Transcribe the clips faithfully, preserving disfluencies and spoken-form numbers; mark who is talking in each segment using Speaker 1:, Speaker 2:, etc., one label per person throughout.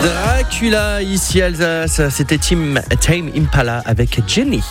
Speaker 1: Dracula, ici Alsace, c'était Team Tame Impala avec Jenny.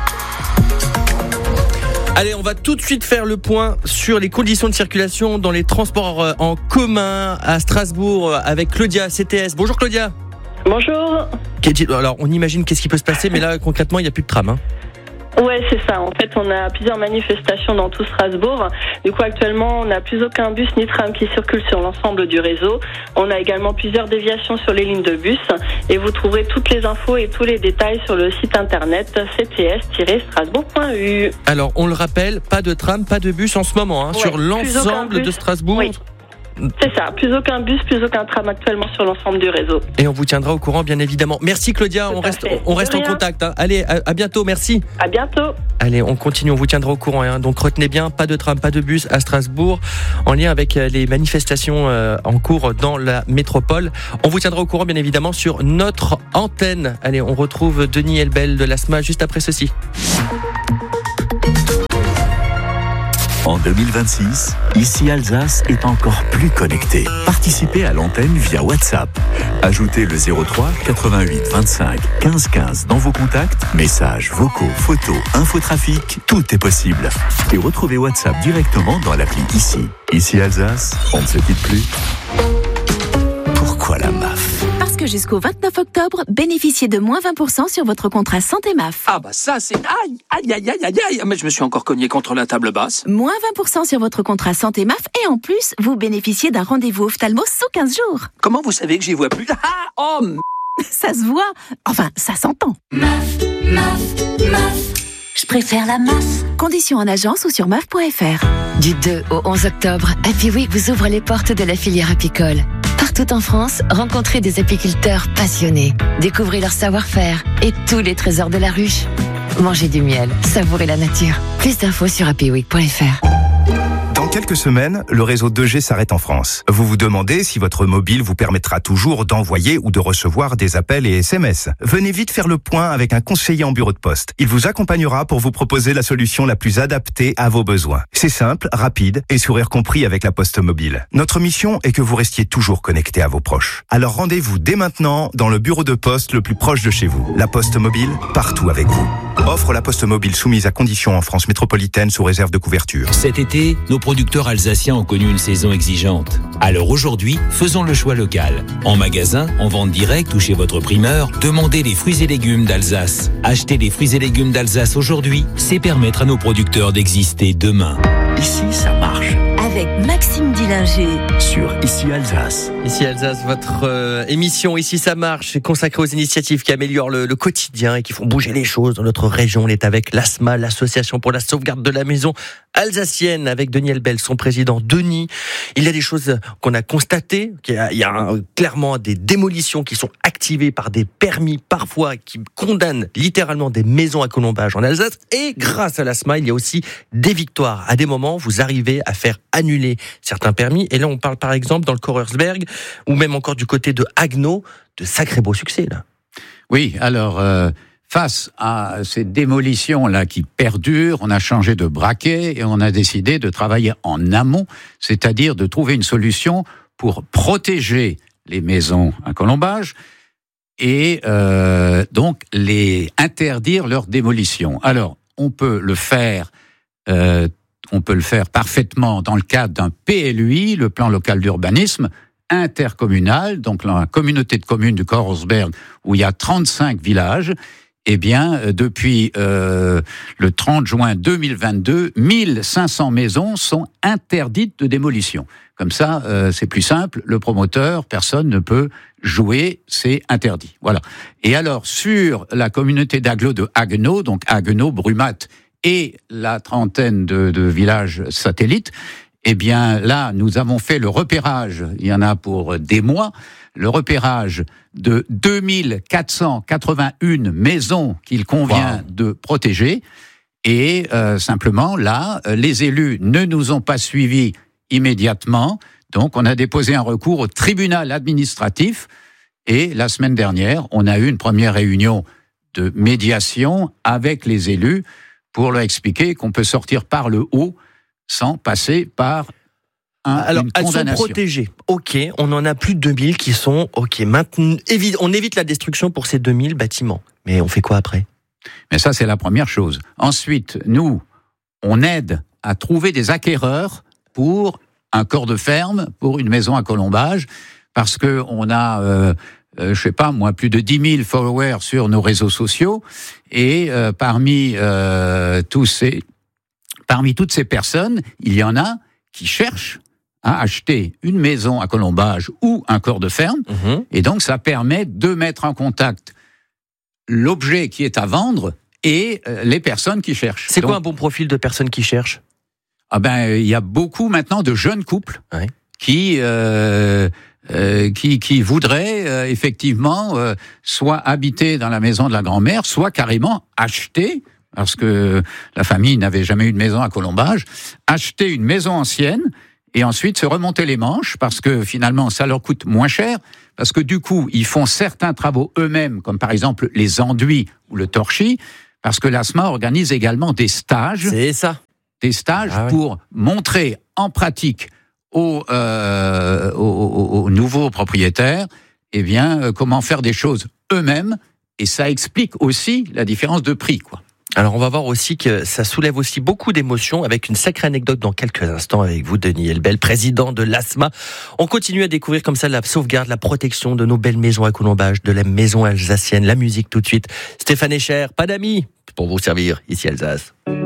Speaker 1: Allez, on va tout de suite faire le point sur les conditions de circulation dans les transports en commun à Strasbourg avec Claudia, C T S. Bonjour Claudia.
Speaker 2: Bonjour.
Speaker 1: Alors, on imagine qu'est-ce qui peut se passer, mais là, concrètement, il n'y a plus de tram. Hein.
Speaker 2: Ouais, c'est ça. En fait, on a plusieurs manifestations dans tout Strasbourg. Du coup, actuellement, on n'a plus aucun bus ni tram qui circule sur l'ensemble du réseau. On a également plusieurs déviations sur les lignes de bus. Et vous trouverez toutes les infos et tous les détails sur le site internet c t s tiret strasbourg point u.
Speaker 1: Alors, on le rappelle, pas de tram, pas de bus en ce moment, hein,
Speaker 2: ouais,
Speaker 1: sur l'ensemble de Strasbourg.
Speaker 2: Oui. C'est ça, plus aucun bus, plus aucun tram actuellement sur l'ensemble du réseau.
Speaker 1: Et on vous tiendra au courant, bien évidemment. Merci Claudia,
Speaker 2: Tout
Speaker 1: on reste,
Speaker 2: fait.
Speaker 1: on reste en contact. Hein. Allez, à, à bientôt, merci.
Speaker 2: À bientôt.
Speaker 1: Allez, on continue, on vous tiendra au courant. Hein. Donc retenez bien, pas de tram, pas de bus à Strasbourg, en lien avec les manifestations euh, en cours dans la métropole. On vous tiendra au courant, bien évidemment, sur notre antenne. Allez, on retrouve Denis Elbel de l'A S M A juste après ceci.
Speaker 3: En deux mille vingt-six, ici Alsace est encore plus connectée. Participez à l'antenne via WhatsApp. Ajoutez le zéro trois quatre-vingt-huit vingt-cinq quinze quinze dans vos contacts. Messages, vocaux, photos, infotrafic, tout est possible. Et retrouvez WhatsApp directement dans l'appli Ici. Ici Alsace, on ne se quitte plus. Pourquoi la M A F ?
Speaker 4: Parce que jusqu'au vingt-neuf octobre, bénéficiez de moins vingt pour cent sur votre contrat santé M A F.
Speaker 5: Ah bah ça c'est... Aïe, aïe, aïe, aïe, aïe, aïe. Mais je me suis encore cogné contre la table basse.
Speaker 4: Moins vingt pour cent sur votre contrat santé M A F et en plus, vous bénéficiez d'un rendez-vous ophtalmo sous quinze jours.
Speaker 5: Comment vous savez que j'y vois plus ? Ah, oh, m...
Speaker 4: Ça se voit. Enfin, ça s'entend.
Speaker 6: M A F, M A F, M A F. Je préfère la M A F.
Speaker 4: Conditions en agence ou sur M A F point F R.
Speaker 7: Du deux au onze octobre, Happy Week vous ouvre les portes de la filière apicole. Partout en France, rencontrez des apiculteurs passionnés. Découvrez leur savoir-faire et tous les trésors de la ruche. Mangez du miel, savourez la nature. Plus d'infos sur happy week point F R.
Speaker 8: Dans quelques semaines, le réseau deux G s'arrête en France. Vous vous demandez si votre mobile vous permettra toujours d'envoyer ou de recevoir des appels et S M S. Venez vite faire le point avec un conseiller en bureau de poste. Il vous accompagnera pour vous proposer la solution la plus adaptée à vos besoins. C'est simple, rapide et sourire compris avec la Poste Mobile. Notre mission est que vous restiez toujours connecté à vos proches. Alors rendez-vous dès maintenant dans le bureau de poste le plus proche de chez vous. La Poste Mobile, partout avec vous. Offre la Poste Mobile soumise à conditions en France métropolitaine sous réserve de couverture.
Speaker 9: Cet été, nos producteurs alsaciens ont connu une saison exigeante. Alors aujourd'hui, faisons le choix local. En magasin, en vente directe ou chez votre primeur, demandez les fruits et légumes d'Alsace. Acheter les fruits et légumes d'Alsace aujourd'hui, c'est permettre à nos producteurs d'exister demain.
Speaker 3: Ici, ça marche.
Speaker 4: Avec Maxime Dillinger.
Speaker 3: Sur Ici Alsace.
Speaker 1: Ici Alsace, votre euh, émission Ici ça marche, est consacrée aux initiatives qui améliorent le, le quotidien et qui font bouger les choses dans notre région. On est avec l'A S M A, l'association pour la sauvegarde de la maison alsacienne, avec Denis Elbel, son président. Denis, il y a des choses qu'on a constatées, qu'il y a, il y a un, clairement des démolitions qui sont activées par des permis parfois qui condamnent littéralement des maisons à colombage en Alsace. Et grâce à l'A S M A, il y a aussi des victoires. À des moments, vous arrivez à faire annuler certains permis. Et là, on parle par exemple dans le Korersberg, ou même encore du côté de Haguenau, de sacrés beaux succès là.
Speaker 10: Oui, alors euh, face à ces démolitions-là qui perdurent, on a changé de braquet et on a décidé de travailler en amont, c'est-à-dire de trouver une solution pour protéger les maisons à colombage et euh, donc les interdire leur démolition. Alors, on peut le faire euh, on peut le faire parfaitement dans le cadre d'un P L U I, le plan local d'urbanisme intercommunal, donc la communauté de communes du Korersberg, où il y a trente-cinq villages. Eh bien, depuis euh, le trente juin deux mille vingt-deux, mille cinq cents maisons sont interdites de démolition. Comme ça, euh, c'est plus simple, le promoteur, personne ne peut jouer, c'est interdit. Voilà. Et alors, sur la communauté d'agglo de Haguenau, donc Haguenau, Brumath et la trentaine de, de villages satellites, eh bien là, nous avons fait le repérage, il y en a pour des mois, le repérage de deux mille quatre cent quatre-vingt-une maisons qu'il convient wow. de protéger. Et euh, simplement, là, les élus ne nous ont pas suivis immédiatement. Donc, on a déposé un recours au tribunal administratif. Et la semaine dernière, on a eu une première réunion de médiation avec les élus pour leur expliquer qu'on peut sortir par le haut sans passer par un,
Speaker 1: Alors,
Speaker 10: une
Speaker 1: elles sont
Speaker 10: condamnation.
Speaker 1: protégées. Ok, on en a plus de deux mille qui sont ok. Maintenant, évi- on évite la destruction pour ces deux mille bâtiments. Mais on fait quoi après ?
Speaker 10: Mais ça, c'est la première chose. Ensuite, nous, on aide à trouver des acquéreurs pour un corps de ferme, pour une maison à colombage, parce que on a, euh, euh, je sais pas moi, plus de dix mille followers sur nos réseaux sociaux, et euh, parmi euh, tous ces, parmi toutes ces personnes, il y en a qui cherchent à acheter une maison à colombage ou un corps de ferme,
Speaker 1: mmh.
Speaker 10: et donc ça permet de mettre en contact l'objet qui est à vendre et euh, les personnes qui cherchent.
Speaker 1: C'est
Speaker 10: donc,
Speaker 1: quoi un bon profil de personnes qui cherchent ?
Speaker 10: Ah ben, il y a beaucoup maintenant de jeunes couples
Speaker 1: ouais.
Speaker 10: qui euh, euh, qui qui voudraient euh, effectivement euh, soit habiter dans la maison de la grand-mère, soit carrément acheter, parce que la famille n'avait jamais eu de maison à colombage, acheter une maison ancienne et ensuite se remonter les manches, parce que finalement ça leur coûte moins cher, parce que du coup ils font certains travaux eux-mêmes, comme par exemple les enduits ou le torchis, parce que l'A S M A organise également des stages.
Speaker 1: C'est ça.
Speaker 10: Des stages
Speaker 1: ah,
Speaker 10: pour
Speaker 1: oui.
Speaker 10: montrer en pratique aux, euh, aux, aux, aux nouveaux propriétaires eh bien, euh, comment faire des choses eux-mêmes, et ça explique aussi la différence de prix, quoi.
Speaker 1: Alors on va voir aussi que ça soulève aussi beaucoup d'émotions, avec une sacrée anecdote dans quelques instants avec vous, Denis Elbel, président de l'A S M A. On continue à découvrir comme ça la sauvegarde, la protection de nos belles maisons à colombage, de la maison alsacienne, la musique tout de suite. Stéphane Echer, pas d'amis pour vous servir ici Alsace.